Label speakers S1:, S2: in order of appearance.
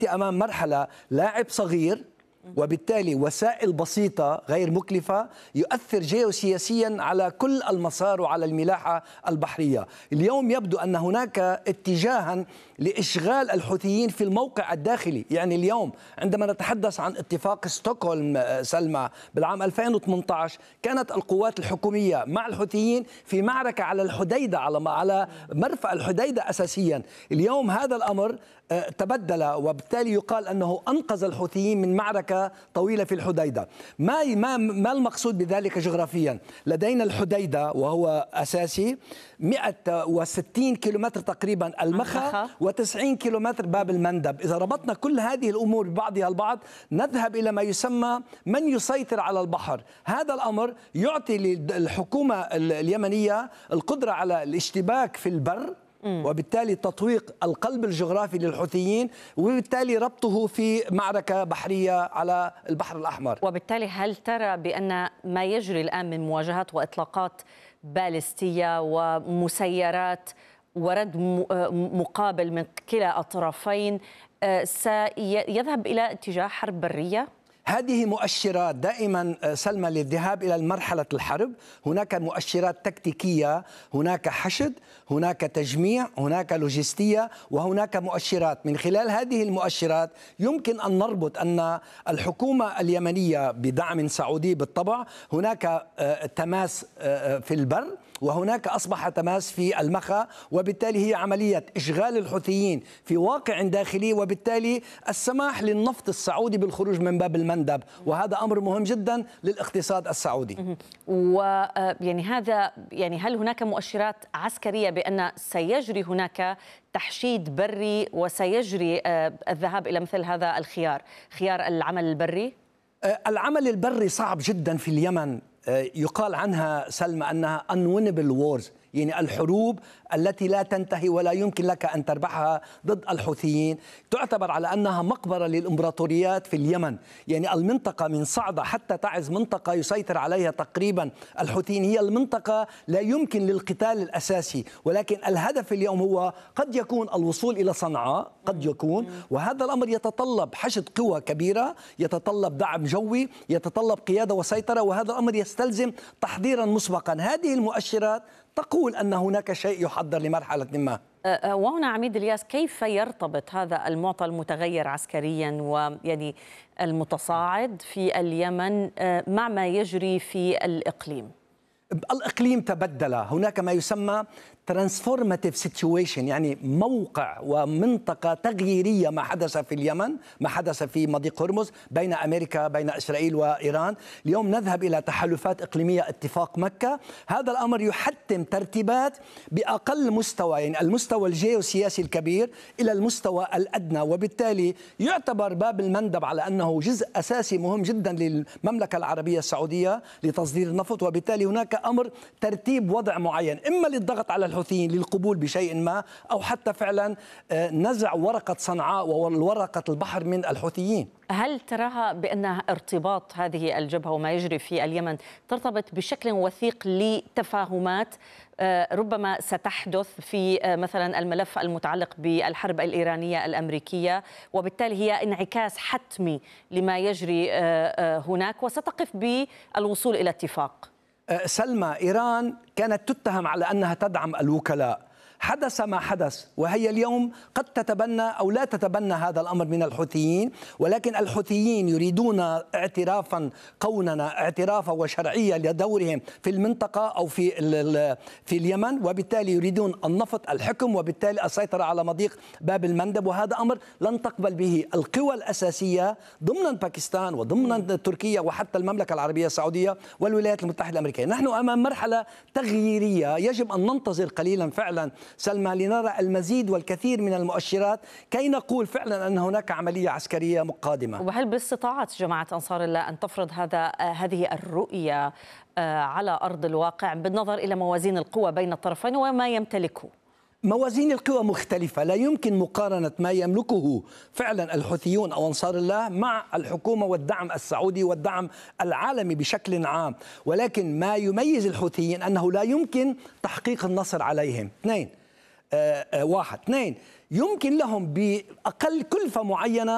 S1: أمام مرحلة لاعب صغير، وبالتالي وسائل بسيطة غير مكلفة يؤثر جيوسياسيا على كل المسار وعلى الملاحة البحرية. اليوم يبدو أن هناك اتجاها لإشغال الحوثيين في الموقع الداخلي. يعني اليوم عندما نتحدث عن اتفاق ستوكهولم سلمى بالعام 2018 كانت القوات الحكومية مع الحوثيين في معركة على الحديدة، على مرفأ الحديدة أساسيا. اليوم هذا الأمر تبدل، وبالتالي يقال أنه أنقذ الحوثيين من معركة طويلة في الحديدة. ما المقصود بذلك جغرافيا؟ لدينا الحديدة وهو أساسي 160 كيلومتر تقريبا المخا و90 كيلومتر باب المندب. إذا ربطنا كل هذه الأمور ببعضها البعض نذهب إلى ما يسمى من يسيطر على البحر. هذا الأمر يعطي للحكومة اليمنية القدرة على الاشتباك في البر، وبالتالي تطويق القلب الجغرافي للحوثيين، وبالتالي ربطه في معركة بحرية على البحر الأحمر.
S2: وبالتالي هل ترى بأن ما يجري الآن من مواجهات وإطلاقات باليستية ومسيرات ورد مقابل من كلا الطرفين سيذهب إلى اتجاه حرب برية؟
S1: هذه مؤشرات دائما سلمى للذهاب إلى مرحلة الحرب. هناك مؤشرات تكتيكية، هناك حشد، هناك تجميع، هناك لوجستية، وهناك مؤشرات. من خلال هذه المؤشرات يمكن أن نربط أن الحكومة اليمنية بدعم سعودي بالطبع، هناك تماس في البر، وهناك أصبح تماس في المخا، وبالتالي هي عملية إشغال الحوثيين في واقع داخلي، وبالتالي السماح للنفط السعودي بالخروج من باب المندب، وهذا أمر مهم جدا للاقتصاد السعودي.
S2: ويعني هذا هل هناك مؤشرات عسكرية بأن سيجري هناك تحشيد بري وسيجري الذهاب إلى مثل هذا الخيار، خيار العمل البري؟
S1: العمل البري صعب جدا في اليمن. يقال عنها سلمى أنها unwinnable wars، يعني الحروب التي لا تنتهي ولا يمكن لك أن تربحها ضد الحوثيين. تعتبر على أنها مقبرة للإمبراطوريات في اليمن. يعني المنطقة من صعدة حتى تعز منطقة يسيطر عليها تقريبا الحوثيين، هي المنطقة لا يمكن للقتال الأساسي، ولكن الهدف اليوم هو قد يكون الوصول إلى صنعاء، قد يكون، وهذا الأمر يتطلب حشد قوى كبيرة، يتطلب دعم جوي، يتطلب قيادة وسيطرة، وهذا الأمر يستلزم تحضيرا مسبقا. هذه المؤشرات تقول أن هناك شيء يحضر لمرحلة ما.
S2: وهنا عميد الياس، كيف يرتبط هذا المعطى المتغير عسكريا ويعني المتصاعد في اليمن مع ما يجري في الإقليم؟
S1: الإقليم تبدل، هناك ما يسمى transformative situation، يعني موقع ومنطقة تغييرية. ما حدث في اليمن، ما حدث في مضيق هرمز بين أمريكا، بين إسرائيل وإيران. اليوم نذهب إلى تحالفات إقليمية، اتفاق مكة. هذا الأمر يحتم ترتيبات بأقل مستوى، يعني المستوى الجيوسياسي الكبير إلى المستوى الأدنى، وبالتالي يعتبر باب المندب على أنه جزء أساسي مهم جدا للمملكة العربية السعودية لتصدير النفط. وبالتالي هناك أمر ترتيب وضع معين، إما للضغط على الحوثيين للقبول بشيء ما، أو حتى فعلا نزع ورقة صنعاء وورقة البحر من الحوثيين.
S2: هل تراها بأن ارتباط هذه الجبهة وما يجري في اليمن ترتبط بشكل وثيق لتفاهمات ربما ستحدث في مثلا الملف المتعلق بالحرب الإيرانية الأمريكية، وبالتالي هي انعكاس حتمي لما يجري هناك وستقف بالوصول إلى اتفاق؟
S1: سلمى، إيران كانت تتهم على أنها تدعم الوكلاء. حدث ما حدث، وهي اليوم قد تتبنى أو لا تتبنى هذا الأمر من الحوثيين، ولكن الحوثيين يريدون اعترافا قوننا، اعترافا وشرعية لدورهم في المنطقة أو في اليمن، وبالتالي يريدون النفط، الحكم، وبالتالي السيطرة على مضيق باب المندب، وهذا أمر لن تقبل به القوى الأساسية ضمن باكستان وضمن تركيا وحتى المملكة العربية السعودية والولايات المتحدة الأمريكية. نحن أمام مرحلة تغييرية، يجب أن ننتظر قليلا فعلا سلمى لنرى المزيد والكثير من المؤشرات كي نقول فعلا أن هناك عملية عسكرية قادمة.
S2: وهل باستطاعة جماعة أنصار الله أن تفرض هذه الرؤية على أرض الواقع بالنظر إلى موازين القوى بين الطرفين وما يمتلكه؟
S1: موازين القوى مختلفة، لا يمكن مقارنة ما يملكه فعلا الحوثيون أو أنصار الله مع الحكومة والدعم السعودي والدعم العالمي بشكل عام، ولكن ما يميز الحوثيين أنه لا يمكن تحقيق النصر عليهم. اثنين، يمكن لهم بأقل كلفة معينة